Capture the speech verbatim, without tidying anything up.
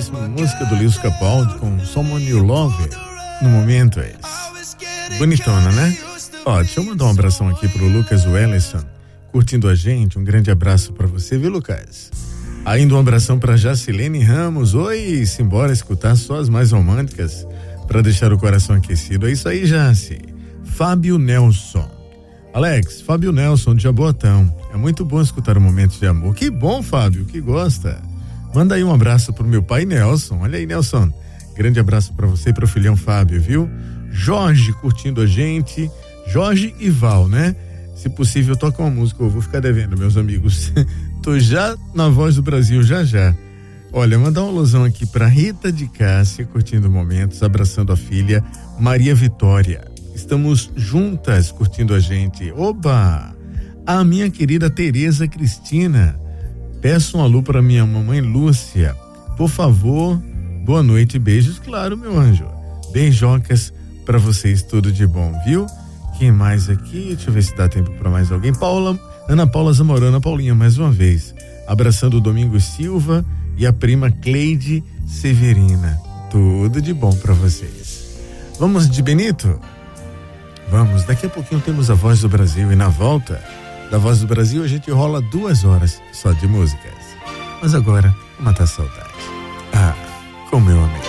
belíssima música do Lewis Capaldi com Someone You Love. No momento é esse. Bonitona, né? Ó, deixa eu mandar um abração aqui pro Lucas Wellison, curtindo a gente. Um grande abraço pra você, viu, Lucas? Ainda um abração pra Jacilene Ramos. Oi, simbora escutar só as mais românticas pra deixar o coração aquecido. É isso aí, Jaci. Fábio Nelson. Alex, Fábio Nelson de Jaboatão. É muito bom escutar um momento de amor. Que bom, Fábio, que gosta. Manda aí um abraço pro meu pai Nelson. Olha aí, Nelson. Grande abraço pra você e pro filhão Fábio, viu? Jorge curtindo a gente. Jorge e Val, né? Se possível, toca uma música. Eu vou ficar devendo, meus amigos. Tô já na Voz do Brasil, já já. Olha, mandar um alusão aqui pra Rita de Cássia, curtindo momentos, abraçando a filha Maria Vitória. Estamos juntas curtindo a gente. Oba! A minha querida Tereza Cristina. Peço um alô para minha mamãe Lúcia. Por favor, boa noite e beijos, claro, meu anjo. Beijocas para vocês, tudo de bom, viu? Quem mais aqui? Deixa eu ver se dá tempo para mais alguém. Paula, Ana Paula Zamorana, Paulinha, mais uma vez. Abraçando o Domingos Silva e a prima Cleide Severina. Tudo de bom para vocês. Vamos de Benito? Vamos, daqui a pouquinho temos a Voz do Brasil e na volta da Voz do Brasil a gente rola duas horas só de músicas. Mas agora, matar a saudade. Ah, com meu amigo.